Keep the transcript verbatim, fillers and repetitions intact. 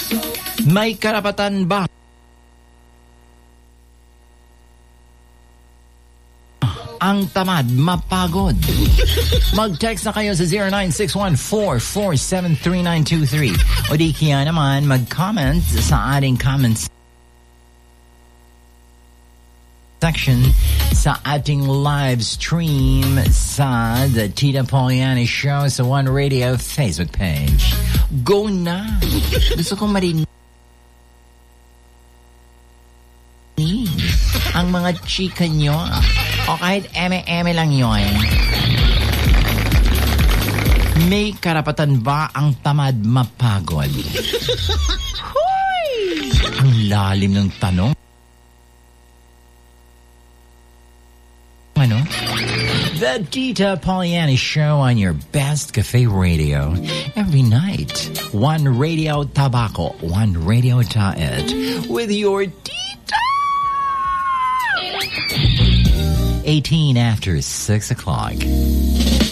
May karapatan ba ang tamad mapagod? Mag-text na kayo sa zero nine six one four four seven three nine two three o di kaya naman mag-comment sa ating comments section sa ating live stream sa The Tita Poliani Show sa One Radio Facebook page. Go na! Gusto kong marinig ang mga chika nyo. O kahit eme-eme lang yun. May karapatan ba ang tamad mapagod? Hoy! Ang lalim ng tanong. Ano? The Tita Poliani Show on your best cafe radio every night. One Radio Tabaco, one Radio Taet with your Tita. eighteen after six o'clock.